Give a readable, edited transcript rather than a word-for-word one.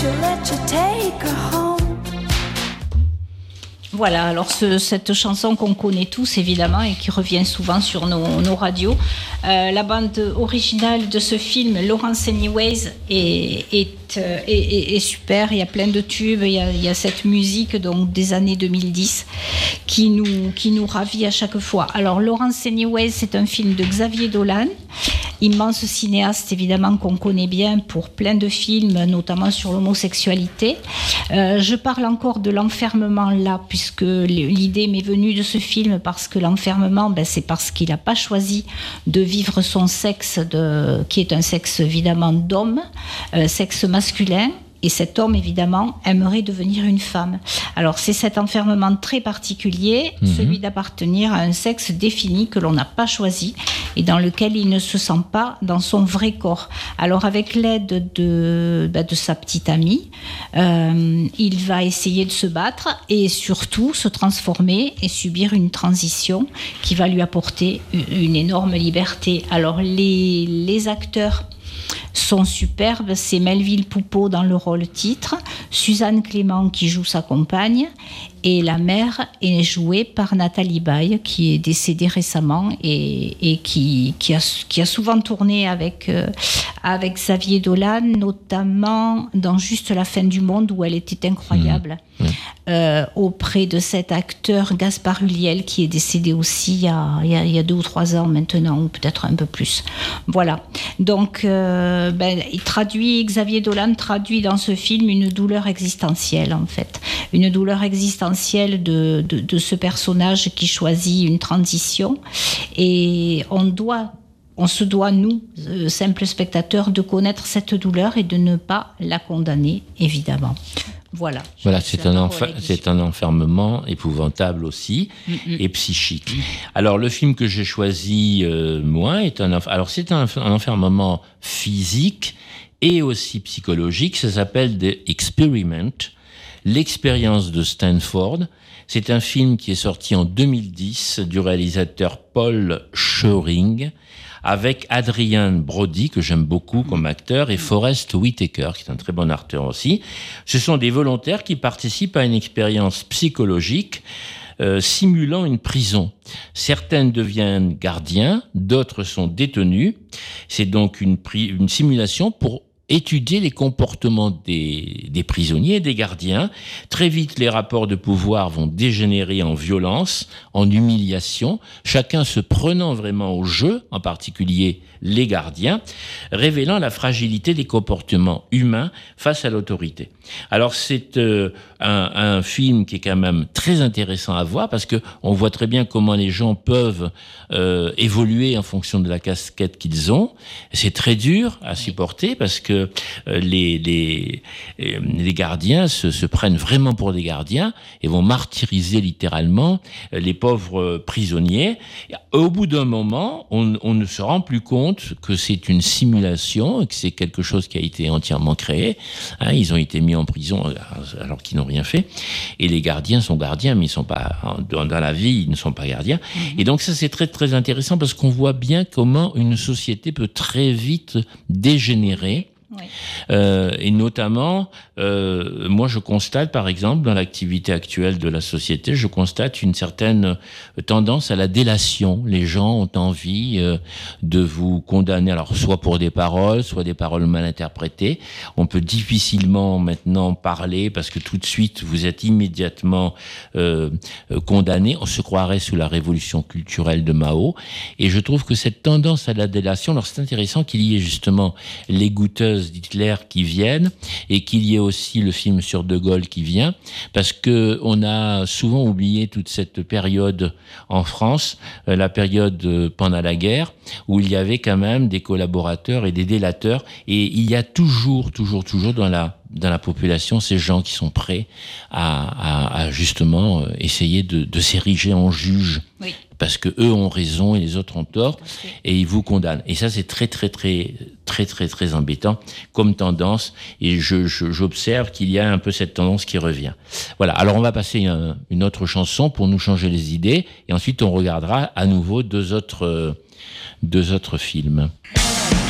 she'll let you take her home. Voilà, alors cette chanson qu'on connaît tous évidemment et qui revient souvent sur nos radios. La bande originale de ce film, Lawrence Anyways, est super. Il y a plein de tubes, il y a cette musique donc des années 2010 qui nous ravit à chaque fois. Alors Lawrence Anyways, c'est un film de Xavier Dolan, immense cinéaste évidemment qu'on connaît bien pour plein de films, notamment sur l'homosexualité. Je parle encore de l'enfermement là, puisque l'idée m'est venue de ce film parce que l'enfermement, c'est parce qu'il n'a pas choisi de vivre son sexe, qui est un sexe évidemment d'homme, sexe masculin. Et cet homme, évidemment, aimerait devenir une femme. Alors, c'est cet enfermement très particulier, celui d'appartenir à un sexe défini que l'on n'a pas choisi et dans lequel il ne se sent pas dans son vrai corps. Alors, avec l'aide de sa petite amie, il va essayer de se battre et surtout se transformer et subir une transition qui va lui apporter une énorme liberté. Alors, les acteurs sont superbes, c'est Melville Poupeau dans le rôle titre, Suzanne Clément qui joue sa compagne, et la mère est jouée par Nathalie Baye qui est décédée récemment et qui a souvent tourné avec Xavier Dolan, notamment dans Juste la fin du monde où elle était incroyable. Auprès de cet acteur Gaspard Ulliel qui est décédé aussi il y a 2 ou 3 ans maintenant, ou peut-être un peu plus. Voilà. Donc Xavier Dolan traduit dans ce film une douleur existentielle en fait. Une douleur existentielle de ce personnage qui choisit une transition et on se doit, nous, simples spectateurs, de connaître cette douleur et de ne pas la condamner, évidemment. Voilà, c'est un enfermement épouvantable aussi, et psychique. Alors, le film que j'ai choisi, moi, c'est un enfermement physique et aussi psychologique. Ça s'appelle The Experiment, l'expérience de Stanford. C'est un film qui est sorti en 2010 du réalisateur Paul Schöring, avec Adrien Brody, que j'aime beaucoup comme acteur, et Forest Whitaker, qui est un très bon acteur aussi. Ce sont des volontaires qui participent à une expérience psychologique simulant une prison. Certaines deviennent gardiens, d'autres sont détenus. C'est donc une simulation pour étudier les comportements des prisonniers et des gardiens. Très vite, les rapports de pouvoir vont dégénérer en violence, en humiliation, chacun se prenant vraiment au jeu, en particulier les gardiens, révélant la fragilité des comportements humains face à l'autorité. Alors, c'est un film qui est quand même très intéressant à voir parce que on voit très bien comment les gens peuvent évoluer en fonction de la casquette qu'ils ont. C'est très dur à supporter parce que les gardiens se prennent vraiment pour des gardiens et vont martyriser littéralement les pauvres prisonniers. Au bout d'un moment, on ne se rend plus compte que c'est une simulation, que c'est quelque chose qui a été entièrement créé. Ils ont été mis en prison alors qu'ils n'ont rien fait. Et les gardiens sont gardiens, mais ils sont pas dans la vie, ils ne sont pas gardiens. Et donc ça, c'est très très intéressant parce qu'on voit bien comment une société peut très vite dégénérer. Oui. Et notamment, moi je constate par exemple dans l'activité actuelle de la société, je constate une certaine tendance à la délation. Les gens ont envie de vous condamner, alors soit pour des paroles, soit des paroles mal interprétées. On peut difficilement maintenant parler parce que tout de suite vous êtes immédiatement condamné. On se croirait sous la révolution culturelle de Mao. Et je trouve que cette tendance à la délation, alors c'est intéressant qu'il y ait justement les goûteuses d'Hitler qui viennent et qu'il y ait aussi le film sur De Gaulle qui vient, parce que on a souvent oublié toute cette période en France, la période pendant la guerre, où il y avait quand même des collaborateurs et des délateurs, et il y a toujours dans la population ces gens qui sont prêts à justement essayer de s'ériger en juge. Oui. Parce que eux ont raison et les autres ont tort, et ils vous condamnent. Et ça, c'est très embêtant comme tendance. Et j'observe qu'il y a un peu cette tendance qui revient. Voilà. Alors, on va passer une autre chanson pour nous changer les idées, et ensuite on regardera à nouveau deux autres films.